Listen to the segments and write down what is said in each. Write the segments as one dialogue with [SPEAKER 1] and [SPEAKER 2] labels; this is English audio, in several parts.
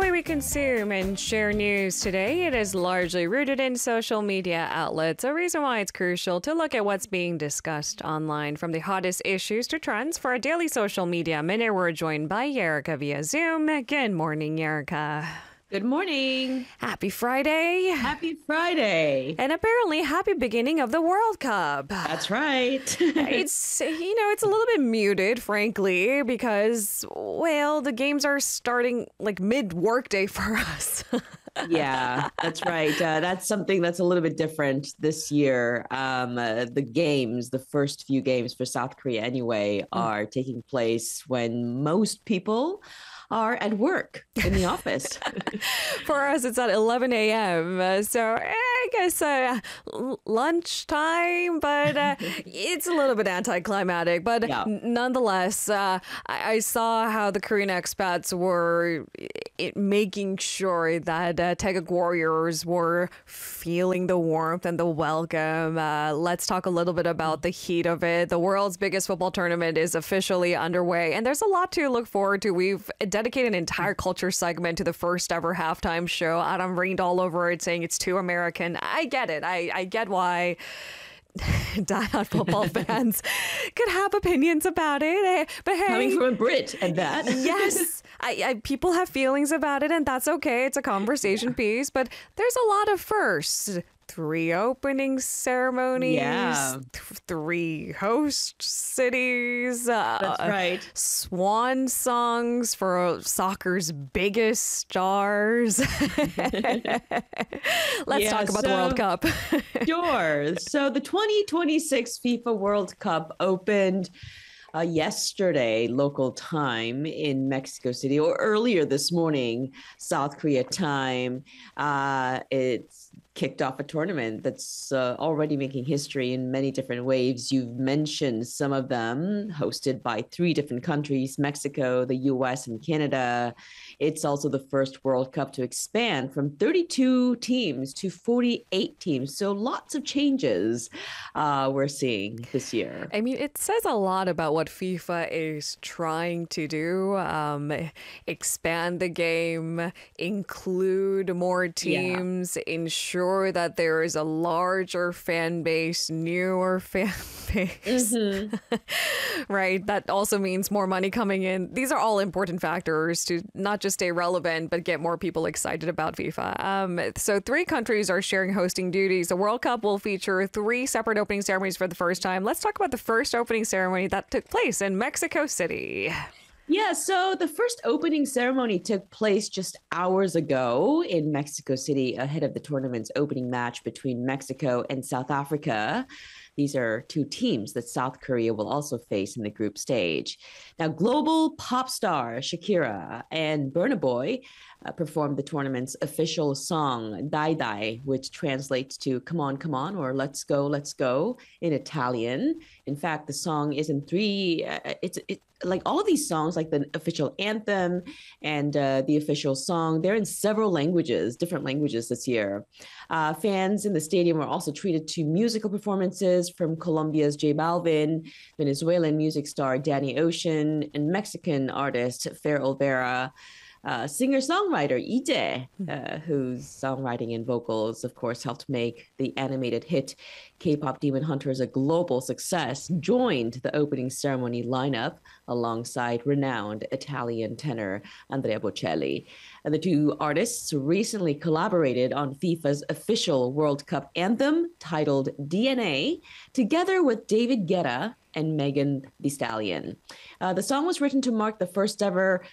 [SPEAKER 1] way we consume and share news today, it is largely rooted in social media outlets, a reason why it's crucial to look at what's being discussed online. From the hottest issues to trends, for our daily social media minute, we're joined by Yerika via Zoom. Good morning, Yerika.
[SPEAKER 2] Good morning.
[SPEAKER 1] Happy Friday.
[SPEAKER 2] Happy Friday.
[SPEAKER 1] And apparently happy beginning of the World Cup.
[SPEAKER 2] That's right.
[SPEAKER 1] It's a little bit muted, frankly, because, well, the games are starting like mid-workday for us.
[SPEAKER 2] Yeah, that's right. That's something that's a little bit different this year. The first few games for South Korea anyway, are taking place when most people are at work in the office.
[SPEAKER 1] For us, it's at 11 a.m. So I guess lunchtime, but it's a little bit anticlimactic. But
[SPEAKER 2] Yeah.
[SPEAKER 1] nonetheless, I saw how the Korean expats were making sure that Taeguk Warriors were feeling the warmth and the welcome. Let's talk a little bit about the heat of it. The world's biggest football tournament is officially underway, and there's a lot to look forward to. We've dedicated an entire culture segment to the first ever halftime show. Adam rained all over it, saying it's too American. I get it. I get why diehard football fans could have opinions about it. But hey,
[SPEAKER 2] Coming from a Brit at that.
[SPEAKER 1] yes, people have feelings about it, and that's okay. It's a conversation piece, but there's a lot of firsts. 3 opening ceremonies,
[SPEAKER 2] Yeah.
[SPEAKER 1] 3 host cities.
[SPEAKER 2] That's right.
[SPEAKER 1] Swan songs for soccer's biggest stars. Let's talk about the World Cup.
[SPEAKER 2] Sure. So the 2026 FIFA World Cup opened yesterday, local time in Mexico City, or earlier this morning, South Korea time. It's kicked off a tournament that's already making history in many different waves. You've mentioned some of them, hosted by 3 different countries, Mexico, the US, and Canada. It's also the first World Cup to expand from 32 teams to 48 teams. So lots of changes we're seeing this year.
[SPEAKER 1] I mean, it says a lot about what FIFA is trying to do. Expand the game, include more teams, ensure that there is a larger fan base, newer fan base. Right? That also means more money coming in. These are all important factors to not just stay relevant, but get more people excited about FIFA. So 3 countries are sharing hosting duties. The World Cup will feature 3 separate opening ceremonies for the first time. Let's talk about the first opening ceremony that took place in Mexico City.
[SPEAKER 2] Yeah, so the first opening ceremony took place just hours ago in Mexico City ahead of the tournament's opening match between Mexico and South Africa. These are 2 teams that South Korea will also face in the group stage. Now, global pop star Shakira and Burna Boy performed the tournament's official song, Dai Dai, which translates to come on, or let's go in Italian. In fact, the song is in 3, like all of these songs, like the official anthem and the official song, they're in several languages, different languages this year. Fans in the stadium were also treated to musical performances from Colombia's J Balvin, Venezuelan music star Danny Ocean, and Mexican artist Fer Olvera. Singer-songwriter Ije, whose songwriting and vocals, of course, helped make the animated hit K-pop Demon Hunters a global success, joined the opening ceremony lineup alongside renowned Italian tenor Andrea Bocelli. The 2 artists recently collaborated on FIFA's official World Cup anthem titled DNA, together with David Guetta and Megan Thee Stallion. The song was written to mark the first ever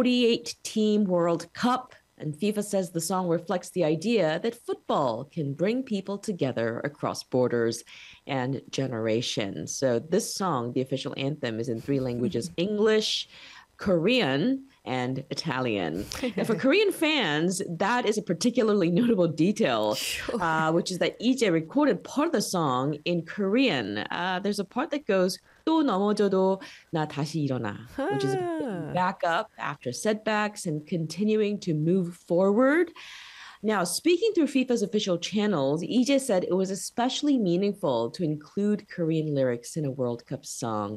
[SPEAKER 2] 48-team World Cup, and FIFA says the song reflects the idea that football can bring people together across borders and generations. So this song, the official anthem, is in 3 languages, English, Korean, and Italian. And for Korean fans, that is a particularly notable detail, which is that Ije recorded part of the song in Korean. There's a part that goes, 또 넘어져도 나 다시 일어나, which is back up after setbacks and continuing to move forward. Now, speaking through FIFA's official channels, Ije said it was especially meaningful to include Korean lyrics in a World Cup song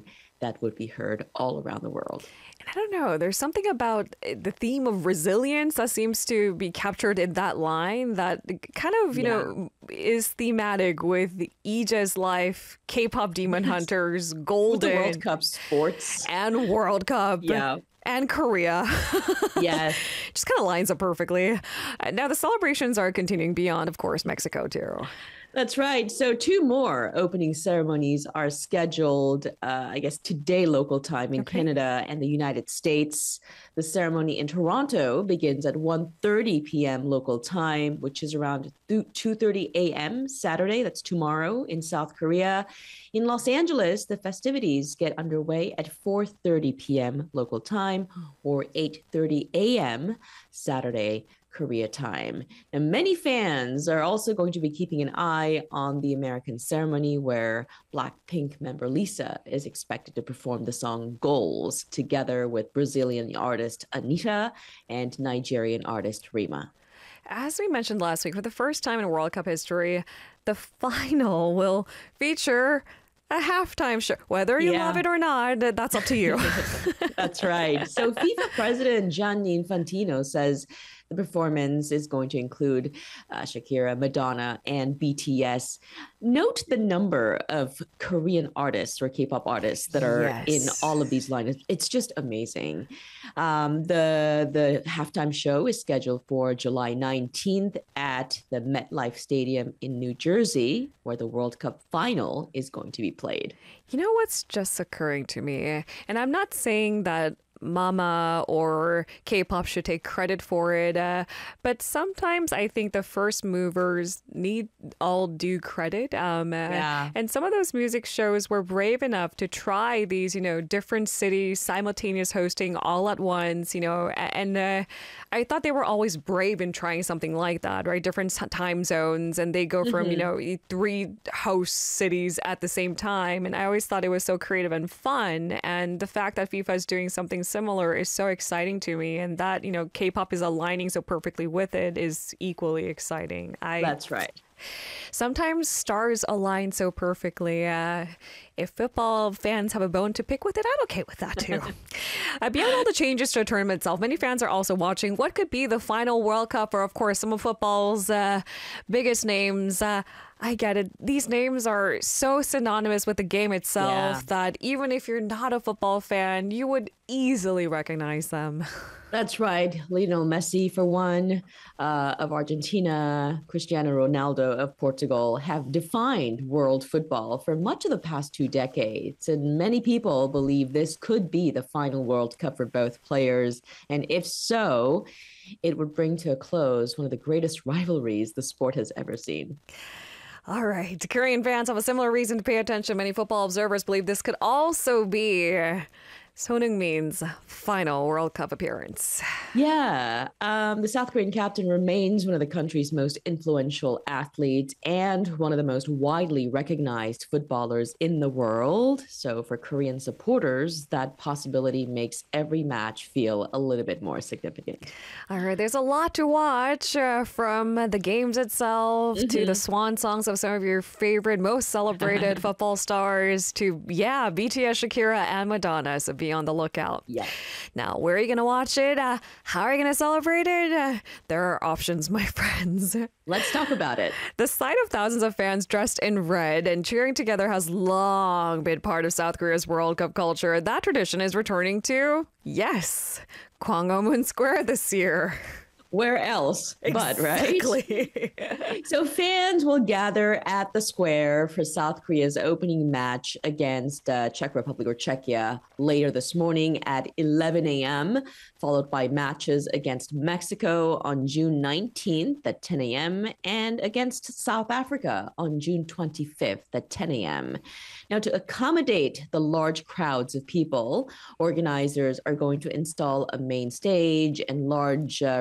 [SPEAKER 2] that would be heard all around the world.
[SPEAKER 1] And I don't know, there's something about the theme of resilience that seems to be captured in that line that kind of, is thematic with Aegis Life, K-pop Demon Hunters, Golden,
[SPEAKER 2] the World Cup sports,
[SPEAKER 1] and World Cup.
[SPEAKER 2] Yeah.
[SPEAKER 1] And Korea.
[SPEAKER 2] Yes.
[SPEAKER 1] Just kind of lines up perfectly. Now, the celebrations are continuing beyond, of course, Mexico, too.
[SPEAKER 2] That's right. So 2 more opening ceremonies are scheduled, I guess, today local time in Canada and the United States. The ceremony in Toronto begins at 1:30 p.m. local time, which is around 2:30 a.m. Saturday. That's tomorrow in South Korea. In Los Angeles, the festivities get underway at 4:30 p.m. local time or 8:30 a.m. Saturday Korea time. And many fans are also going to be keeping an eye on the American ceremony where Blackpink member Lisa is expected to perform the song Goals together with Brazilian artist Anitta and Nigerian artist Rema.
[SPEAKER 1] As we mentioned last week, for the first time in World Cup history, the final will feature a halftime show. Whether you love it or not, that's up to you.
[SPEAKER 2] That's right. So FIFA President Gianni Infantino says the performance is going to include Shakira, Madonna, and BTS. Note the number of Korean artists or K-pop artists that are in all of these lineups. It's just amazing. The halftime show is scheduled for July 19th at the MetLife Stadium in New Jersey, where the World Cup final is going to be played.
[SPEAKER 1] You know what's just occurring to me? And I'm not saying that Mama or K-pop should take credit for it, but sometimes I think the first movers need all due credit. And some of those music shows were brave enough to try these, different cities simultaneous hosting all at once, and I thought they were always brave in trying something like that, right? Different time zones, and they go from, 3 host cities at the same time. And I always thought it was so creative and fun. And the fact that FIFA is doing something similar is so exciting to me, and that K-pop is aligning so perfectly with it is equally exciting.
[SPEAKER 2] That's right.
[SPEAKER 1] Sometimes stars align so perfectly. If football fans have a bone to pick with it, I'm okay with that too. Beyond all the changes to the tournament itself, many fans are also watching what could be the final World Cup, or of course some of football's biggest names. I get it. These names are so synonymous with the game itself that even if you're not a football fan, you would easily recognize them.
[SPEAKER 2] That's right. Lionel Messi, for one, of Argentina, Cristiano Ronaldo of Portugal have defined world football for much of the past 2 decades. And many people believe this could be the final World Cup for both players. And if so, it would bring to a close one of the greatest rivalries the sport has ever seen.
[SPEAKER 1] All right. Korean fans have a similar reason to pay attention. Many football observers believe this could also be Son Heung-min's final World Cup appearance.
[SPEAKER 2] Yeah. The South Korean captain remains one of the country's most influential athletes and one of the most widely recognized footballers in the world. So for Korean supporters, that possibility makes every match feel a little bit more significant.
[SPEAKER 1] All right. There's a lot to watch from the games itself to the swan songs of some of your favorite, most celebrated football stars to, BTS, Shakira, and Madonna. So be on the lookout.
[SPEAKER 2] Yeah.
[SPEAKER 1] Now, where are you going to watch it? How are you going to celebrate it? There are options, my friends.
[SPEAKER 2] Let's talk about it.
[SPEAKER 1] The sight of thousands of fans dressed in red and cheering together has long been part of South Korea's World Cup culture. That tradition is returning to, Gwanghwamun Square this year.
[SPEAKER 2] Where else but,
[SPEAKER 1] exactly.
[SPEAKER 2] Right? So fans will gather at the square for South Korea's opening match against Czech Republic or Czechia later this morning at 11 a.m., followed by matches against Mexico on June 19th at 10 a.m. and against South Africa on June 25th at 10 a.m. Now, to accommodate the large crowds of people, organizers are going to install a main stage and large relay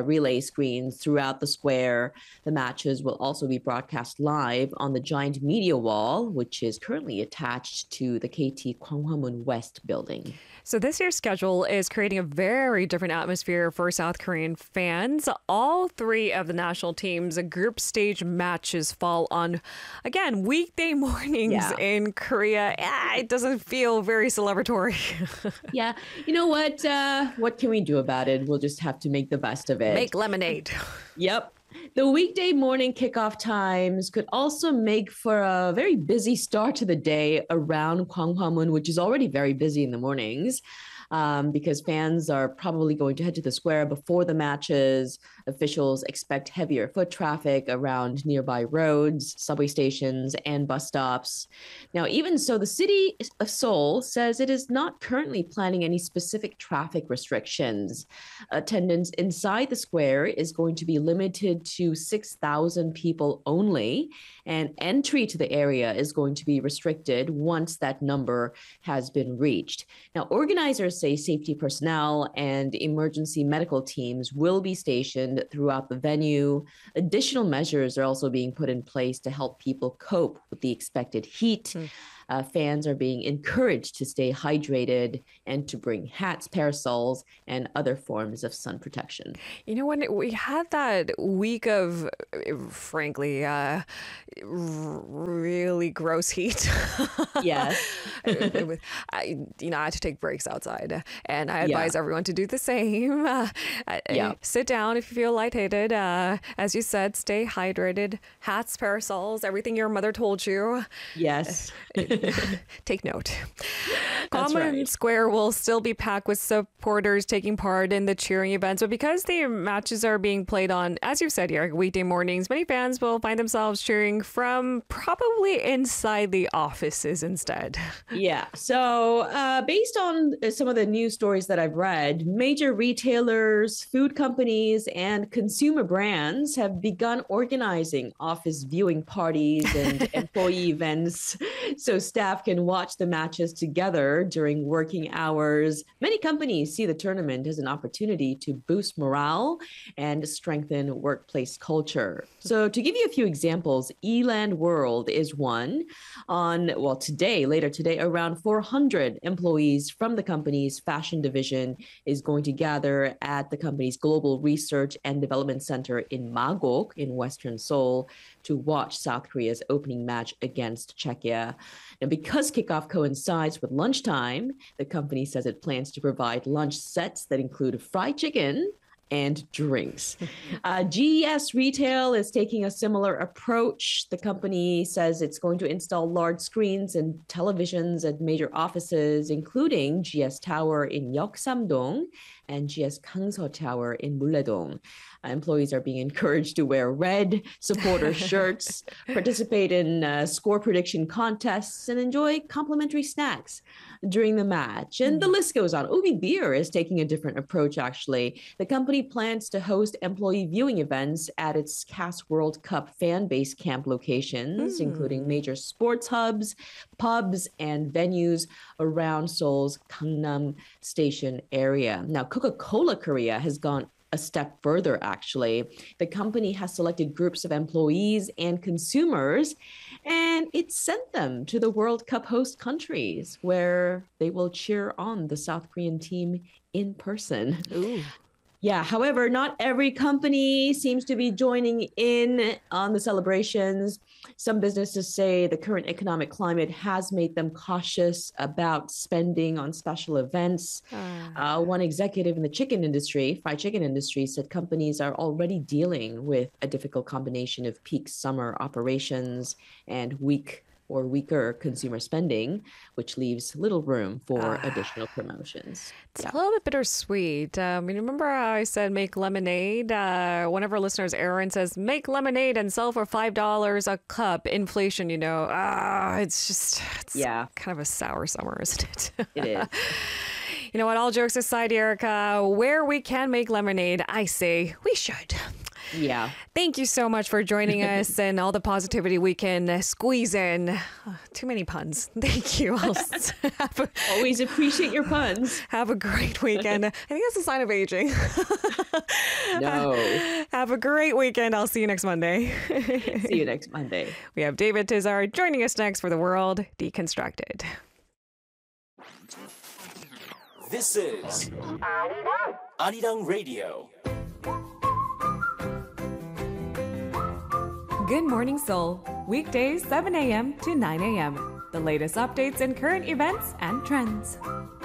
[SPEAKER 2] screens throughout the square. The matches will also be broadcast live on the giant media wall, which is currently attached to the KT Gwanghwamun West building.
[SPEAKER 1] So this year's schedule is creating a very different atmosphere for South Korean fans. All three of the national teams' group stage matches fall on, again, weekday mornings in Korea. It doesn't feel very celebratory.
[SPEAKER 2] Yeah. You know what? What can we do about it? We'll just have to make the best of it.
[SPEAKER 1] Make lemonade.
[SPEAKER 2] Yep. The weekday morning kickoff times could also make for a very busy start to the day around Gwanghwamun, which is already very busy in the mornings. Because fans are probably going to head to the square before the matches. Officials expect heavier foot traffic around nearby roads, subway stations, and bus stops. Now, even so, the city of Seoul says it is not currently planning any specific traffic restrictions. Attendance inside the square is going to be limited to 6,000 people only, and entry to the area is going to be restricted once that number has been reached. Now, organizers say safety personnel and emergency medical teams will be stationed throughout the venue. Additional measures are also being put in place to help people cope with the expected heat. Fans are being encouraged to stay hydrated and to bring hats, parasols, and other forms of sun protection.
[SPEAKER 1] You know, when we had that week of, frankly, really gross heat.
[SPEAKER 2] Yes.
[SPEAKER 1] I had to take breaks outside, and I advise everyone to do the same. Sit down if you feel lightheaded. As you said, stay hydrated. Hats, parasols, everything your mother told you.
[SPEAKER 2] Yes.
[SPEAKER 1] Take note.
[SPEAKER 2] That's
[SPEAKER 1] Common
[SPEAKER 2] right.
[SPEAKER 1] Square will still be packed with supporters taking part in the cheering events, but because the matches are being played on, as you said, Eric, weekday mornings, many fans will find themselves cheering from probably inside the offices instead.
[SPEAKER 2] Yeah. So based on some of the news stories that I've read, major retailers, food companies, and consumer brands have begun organizing office viewing parties and employee events so staff can watch the matches together during working hours. Many companies see the tournament as an opportunity to boost morale and strengthen workplace culture. So to give you a few examples, Eland World is one. Later today, around 400 employees from the company's fashion division is going to gather at the company's Global Research and Development Center in Magok in Western Seoul to watch South Korea's opening match against Czechia. And because kickoff coincides with lunchtime, the company says it plans to provide lunch sets that include fried chicken and drinks. GES Retail is taking a similar approach. The company says it's going to install large screens and televisions at major offices, including GS Tower in Yeoksamdong and GS Kangso Tower in Muledong. Employees are being encouraged to wear red supporter shirts, participate in score prediction contests, and enjoy complimentary snacks during the match. And the list goes on. Ubi Beer is taking a different approach, actually. The company plans to host employee viewing events at its CAS World Cup fan base camp locations, including major sports hubs, pubs, and venues around Seoul's Gangnam Station area. Now, Coca-Cola Korea has gone a step further, actually. The company has selected groups of employees and consumers, and it sent them to the World Cup host countries where they will cheer on the South Korean team in person.
[SPEAKER 1] Ooh.
[SPEAKER 2] Yeah, however, not every company seems to be joining in on the celebrations. Some businesses say the current economic climate has made them cautious about spending on special events. One executive in the fried chicken industry, said companies are already dealing with a difficult combination of peak summer operations and weaker consumer spending, which leaves little room for additional promotions.
[SPEAKER 1] It's a little bit bittersweet. Remember how I said make lemonade? One of our listeners, Aaron, says make lemonade and sell for $5 a cup. Inflation, it's kind of a sour summer, isn't it?
[SPEAKER 2] It is.
[SPEAKER 1] You know what? All jokes aside, Erica, where we can make lemonade, I say we should.
[SPEAKER 2] Yeah.
[SPEAKER 1] Thank you so much for joining us and all the positivity we can squeeze in. Too many puns. Thank you.
[SPEAKER 2] Always appreciate your puns.
[SPEAKER 1] Have a great weekend. I think that's a sign of aging.
[SPEAKER 2] No.
[SPEAKER 1] Have a great weekend. I'll see you next Monday.
[SPEAKER 2] See you next Monday.
[SPEAKER 1] We have David Tizard joining us next for The World Deconstructed.
[SPEAKER 3] This is Arirang Radio.
[SPEAKER 4] Good Morning Seoul, weekdays 7 a.m. to 9 a.m. The latest updates and current events and trends.